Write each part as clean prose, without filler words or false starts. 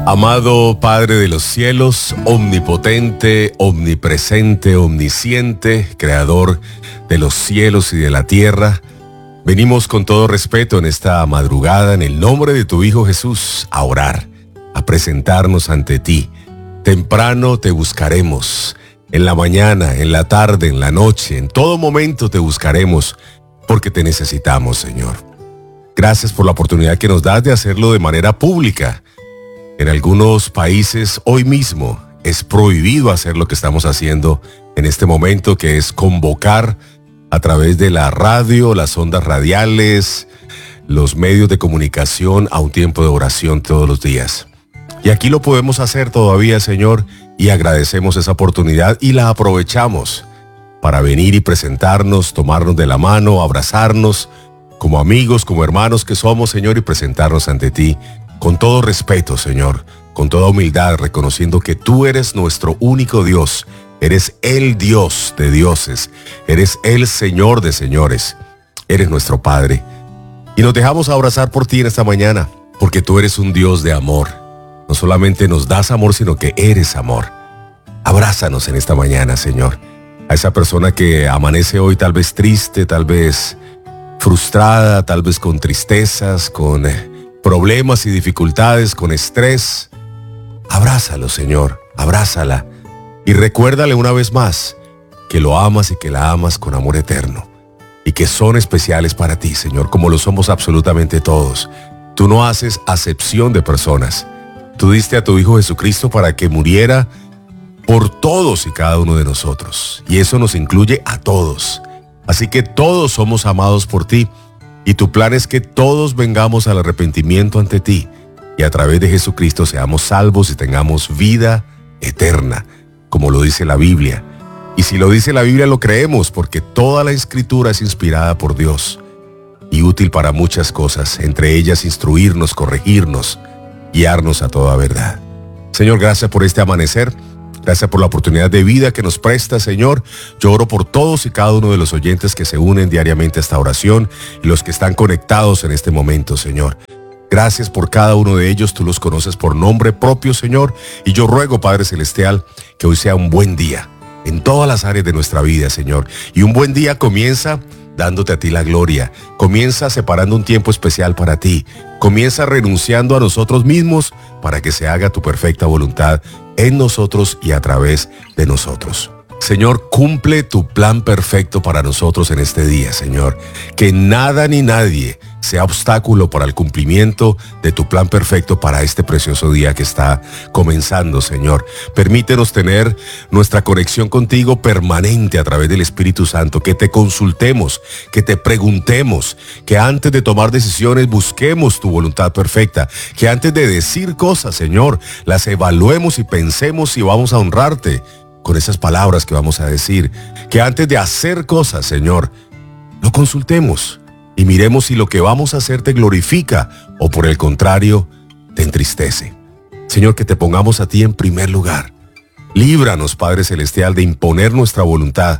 Amado Padre de los cielos, omnipotente, omnipresente, omnisciente, creador de los cielos y de la tierra, venimos con todo respeto en esta madrugada en el nombre de tu Hijo Jesús a orar, a presentarnos ante ti. Temprano te buscaremos, en la mañana, en la tarde, en la noche, en todo momento te buscaremos porque te necesitamos, Señor. Gracias por la oportunidad que nos das de hacerlo de manera pública. En algunos países hoy mismo es prohibido hacer lo que estamos haciendo en este momento, que es convocar a través de la radio, las ondas radiales, los medios de comunicación a un tiempo de oración todos los días. Y aquí lo podemos hacer todavía, Señor, y agradecemos esa oportunidad y la aprovechamos para venir y presentarnos, tomarnos de la mano, abrazarnos como amigos, como hermanos que somos, Señor, y presentarnos ante ti. Con todo respeto, Señor, con toda humildad, reconociendo que tú eres nuestro único Dios, eres el Dios de dioses, eres el Señor de señores, eres nuestro Padre. Y nos dejamos abrazar por ti en esta mañana, porque tú eres un Dios de amor. No solamente nos das amor, sino que eres amor. Abrázanos en esta mañana, Señor. A esa persona que amanece hoy tal vez triste, tal vez frustrada, tal vez con tristezas, con problemas y dificultades, con estrés. Abrázalo, Señor, abrázala. Y recuérdale una vez más que lo amas y que la amas con amor eterno. Y que son especiales para ti, Señor, como lo somos absolutamente todos. Tú no haces acepción de personas. Tú diste a tu Hijo Jesucristo para que muriera por todos y cada uno de nosotros. Y eso nos incluye a todos. Así que todos somos amados por ti. Y tu plan es que todos vengamos al arrepentimiento ante ti y a través de Jesucristo seamos salvos y tengamos vida eterna, como lo dice la Biblia. Y si lo dice la Biblia lo creemos, porque toda la Escritura es inspirada por Dios y útil para muchas cosas, entre ellas instruirnos, corregirnos, guiarnos a toda verdad. Señor, gracias por este amanecer. Gracias por la oportunidad de vida que nos presta, Señor. Yo oro por todos y cada uno de los oyentes que se unen diariamente a esta oración y los que están conectados en este momento, Señor. Gracias por cada uno de ellos. Tú los conoces por nombre propio, Señor. Y yo ruego, Padre Celestial, que hoy sea un buen día en todas las áreas de nuestra vida, Señor. Y un buen día comienza dándote a ti la gloria. Comienza separando un tiempo especial para ti. Comienza renunciando a nosotros mismos para que se haga tu perfecta voluntad en nosotros y a través de nosotros. Señor, cumple tu plan perfecto para nosotros en este día, Señor. Que nada ni nadie sea obstáculo para el cumplimiento de tu plan perfecto para este precioso día que está comenzando, Señor. Permítenos tener nuestra conexión contigo permanente a través del Espíritu Santo. Que te consultemos, que te preguntemos, que antes de tomar decisiones busquemos tu voluntad perfecta. Que antes de decir cosas, Señor, las evaluemos y pensemos si vamos a honrarte con esas palabras que vamos a decir. Que antes de hacer cosas, Señor, lo consultemos y miremos si lo que vamos a hacer te glorifica o por el contrario, te entristece. Señor, que te pongamos a ti en primer lugar. Líbranos, Padre Celestial, de imponer nuestra voluntad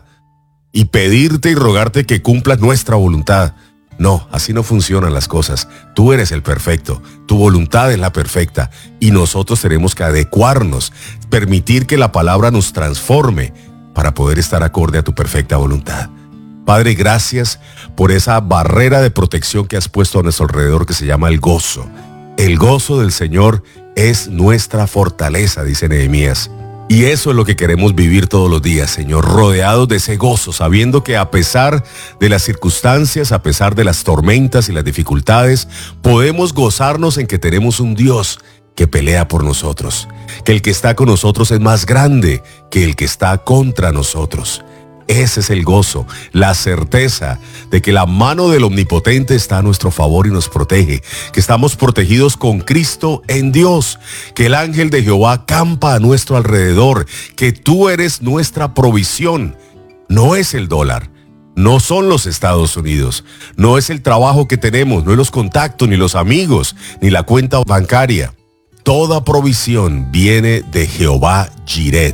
y pedirte y rogarte que cumplas nuestra voluntad. No, así no funcionan las cosas. Tú eres el perfecto, tu voluntad es la perfecta y nosotros tenemos que adecuarnos, permitir que la palabra nos transforme para poder estar acorde a tu perfecta voluntad. Padre, gracias por esa barrera de protección que has puesto a nuestro alrededor que se llama el gozo. El gozo del Señor es nuestra fortaleza, dice Nehemías. Y eso es lo que queremos vivir todos los días, Señor, rodeados de ese gozo, sabiendo que a pesar de las circunstancias, a pesar de las tormentas y las dificultades, podemos gozarnos en que tenemos un Dios que pelea por nosotros, que el que está con nosotros es más grande que el que está contra nosotros. Ese es el gozo, la certeza de que la mano del Omnipotente está a nuestro favor y nos protege, que estamos protegidos con Cristo en Dios, que el ángel de Jehová acampa a nuestro alrededor, que tú eres nuestra provisión. No es el dólar, no son los Estados Unidos, no es el trabajo que tenemos, no es los contactos, ni los amigos, ni la cuenta bancaria. Toda provisión viene de Jehová Jireh.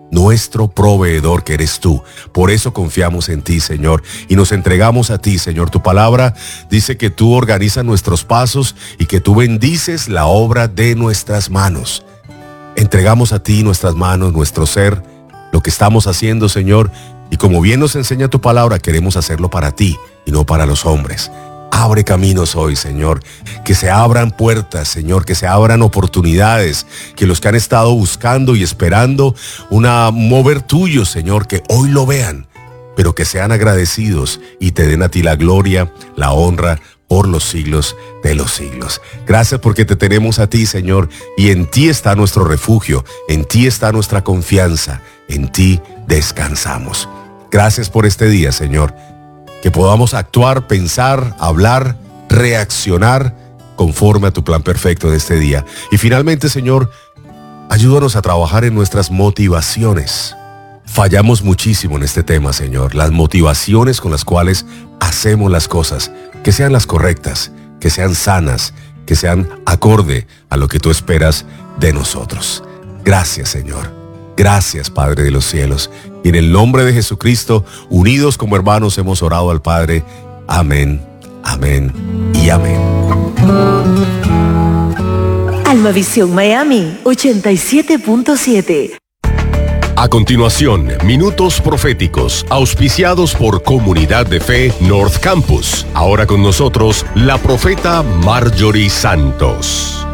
nuestro proveedor que eres tú. Por eso confiamos en ti, Señor, y nos entregamos a ti, Señor. Tu palabra dice que tú organizas nuestros pasos y que tú bendices la obra de nuestras manos. Entregamos a ti nuestras manos, nuestro ser, lo que estamos haciendo, Señor, y como bien nos enseña tu palabra, queremos hacerlo para ti y no para los hombres. Abre caminos hoy, Señor, que se abran puertas, Señor, que se abran oportunidades, que los que han estado buscando y esperando un mover tuyo, Señor, que hoy lo vean, pero que sean agradecidos y te den a ti la gloria, la honra, por los siglos de los siglos. Gracias porque te tenemos a ti, Señor, y en ti está nuestro refugio, en ti está nuestra confianza, en ti descansamos. Gracias por este día, Señor, que podamos actuar, pensar, hablar, reaccionar conforme a tu plan perfecto de este día. Y finalmente, Señor, ayúdanos a trabajar en nuestras motivaciones. Fallamos muchísimo en este tema, Señor. Las motivaciones con las cuales hacemos las cosas, que sean las correctas, que sean sanas, que sean acorde a lo que tú esperas de nosotros. Gracias, Señor. Gracias, Padre de los cielos. Y en el nombre de Jesucristo, unidos como hermanos, hemos orado al Padre. Amén, amén y amén. Almavisión Miami 87.7. A continuación, minutos proféticos, auspiciados por Comunidad de Fe North Campus. Ahora con nosotros, la profeta Marjorie Santos.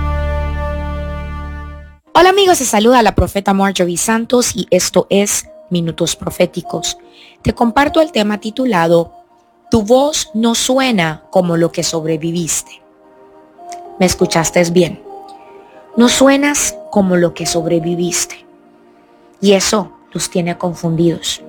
Hola amigos, se saluda la profeta Marjorie Santos y esto es Minutos Proféticos. Te comparto el tema titulado Tu voz no suena como lo que sobreviviste. ¿Me escuchaste bien? No suenas como lo que sobreviviste. Y eso los tiene confundidos.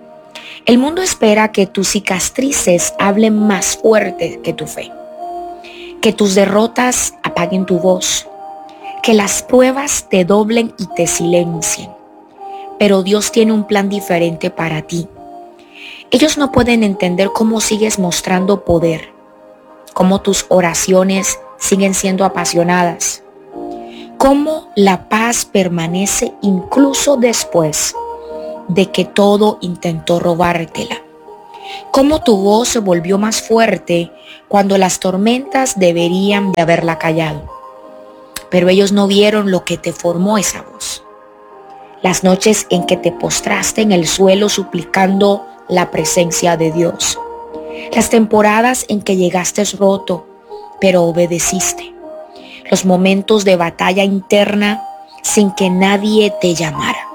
El mundo espera que tus cicatrices hablen más fuerte que tu fe, que tus derrotas apaguen tu voz, que las pruebas te doblen y te silencien. Pero Dios tiene un plan diferente para ti. Ellos no pueden entender cómo sigues mostrando poder, cómo tus oraciones siguen siendo apasionadas, cómo la paz permanece incluso después de que todo intentó robártela. Cómo tu voz se volvió más fuerte cuando las tormentas deberían de haberla callado. Pero ellos no vieron lo que te formó esa voz. Las noches en que te postraste en el suelo suplicando la presencia de Dios. Las temporadas en que llegaste roto, pero obedeciste. Los momentos de batalla interna sin que nadie te llamara.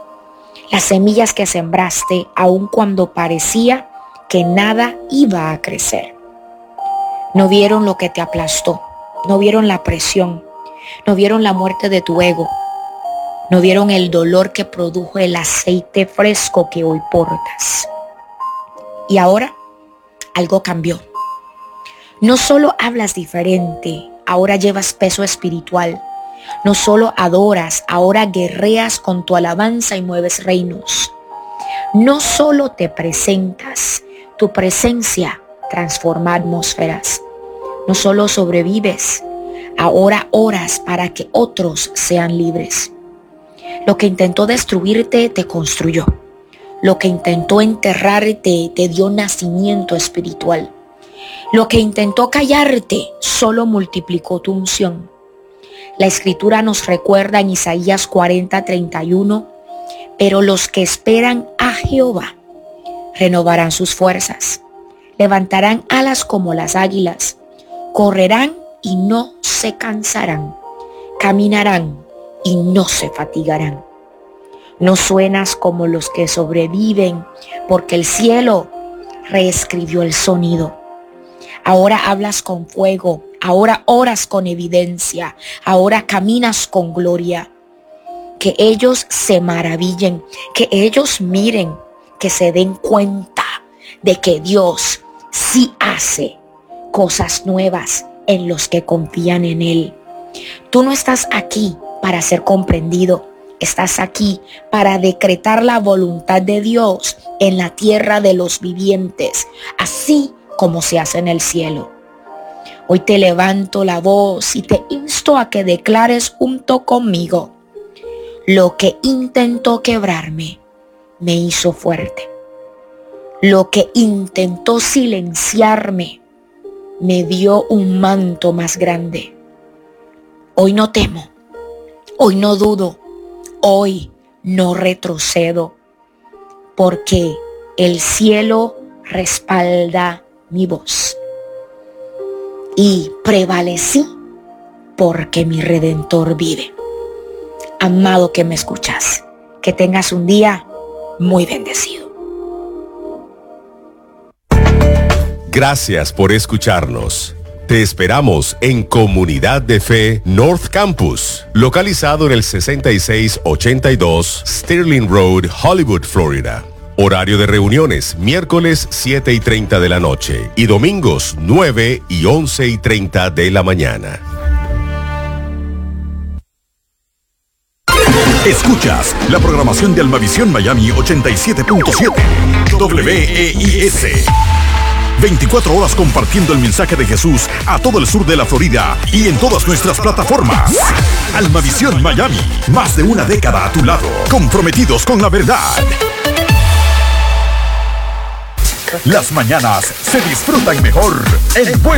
Las semillas que sembraste aun cuando parecía que nada iba a crecer. No vieron lo que te aplastó, no vieron la presión, no vieron la muerte de tu ego, no vieron el dolor que produjo el aceite fresco que hoy portas. Y ahora algo cambió. No solo hablas diferente, ahora llevas peso espiritual. No solo adoras, ahora guerreas con tu alabanza y mueves reinos. No solo te presentas, tu presencia transforma atmósferas. No solo sobrevives, ahora oras para que otros sean libres. Lo que intentó destruirte te construyó. Lo que intentó enterrarte te dio nacimiento espiritual. Lo que intentó callarte solo multiplicó tu unción. La escritura nos recuerda en Isaías 40:31, pero los que esperan a Jehová renovarán sus fuerzas, levantarán alas como las águilas, correrán y no se cansarán, caminarán y no se fatigarán. No suenas como los que sobreviven, porque el cielo reescribió el sonido. Ahora hablas con fuego, ahora oras con evidencia, ahora caminas con gloria. Que ellos se maravillen, que ellos miren, que se den cuenta de que Dios sí hace cosas nuevas en los que confían en Él. Tú no estás aquí para ser comprendido, estás aquí para decretar la voluntad de Dios en la tierra de los vivientes, así como se hace en el cielo. Hoy te levanto la voz y te insto a que declares junto conmigo: Lo que intentó quebrarme me hizo fuerte. Lo que intentó silenciarme me dio un manto más grande. Hoy no temo, hoy no dudo, hoy no retrocedo, porque el cielo respalda mi voz. Y prevalecí porque mi Redentor vive. Amado que me escuchas, que tengas un día muy bendecido. Gracias por escucharnos. Te esperamos en Comunidad de Fe North Campus, localizado en el 6682 Sterling Road, Hollywood, Florida. Horario de reuniones, miércoles 7:30 de la noche y domingos 9 y 11:30 de la mañana. Escuchas la programación de Almavisión Miami 87.7 WEIS. 24 horas compartiendo el mensaje de Jesús a todo el sur de la Florida y en todas nuestras plataformas. Almavisión Miami, más de una década a tu lado, comprometidos con la verdad. Las mañanas se disfrutan mejor en buen